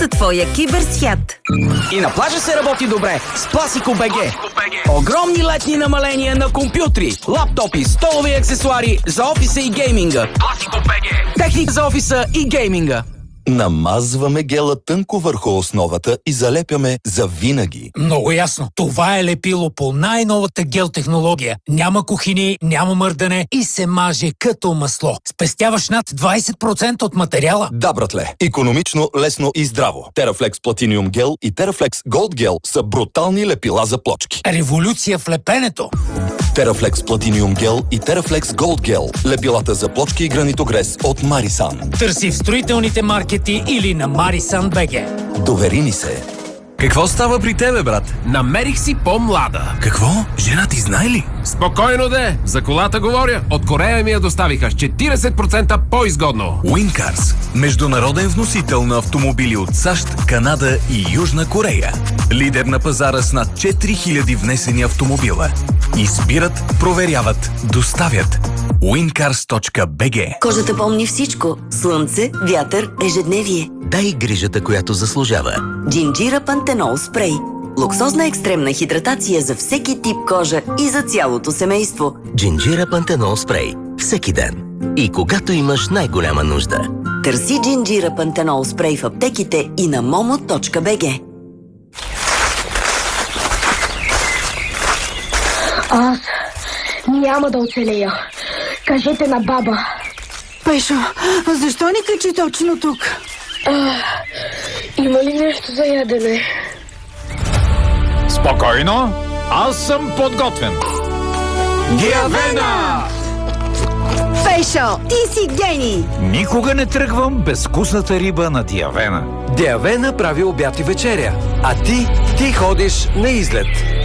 за твоя киберсвят. И на плажа се работи добре с Пласико БГ. Огромни летни намаления на компютри, лаптопи, столови аксесуари за офиса и гейминга. Пласико БГ. Техника за офиса и гейминга. Намазваме гела тънко върху основата и залепяме за винаги. Много ясно. Това е лепило по най-новата гел технология. Няма кухини, няма мърдане и се маже като масло. Спестяваш над 20% от материала. Да, братле. Икономично, лесно и здраво. Терафлекс Platinum Gel и Терафлекс Gold Gel са брутални лепила за плочки. Революция в лепенето. Терафлекс Platinum Gel и Терафлекс Gold Gel. Лепилата за плочки и гранитогрес от Марисан. Търси в строителните маркети или на Marisan BG. Довери ни се. Какво става при тебе, брат? Намерих си по-млада. Какво? Жена ти знае ли? Спокойно де, за колата говоря. От Корея ми я доставиха с 40% по-изгодно. Уинкарс – международен вносител на автомобили от САЩ, Канада и Южна Корея. Лидер на пазара с над 4000 внесени автомобила. Избират, проверяват, доставят. Wincars.bg. Кожата помни всичко. Слънце, вятър, ежедневие. Дай грижата, която заслужава. Джинджира Пантенол спрей. Луксозна екстремна хидратация за всеки тип кожа и за цялото семейство. Джинджира Пантенол спрей. Всеки ден. И когато имаш най-голяма нужда. Търси Джинджира Пантенол спрей в аптеките и на momo.bg. Аз няма да оцелея. Кажете на баба. Пешо, защо ни качи точно тук? Има ли нещо за ядене? Спокойно, аз съм подготвен. Диавена! Пешо, ти си гений! Никога не тръгвам безвкусната риба на Диавена. Диавена прави обяд и вечеря, а ти ходиш на излет.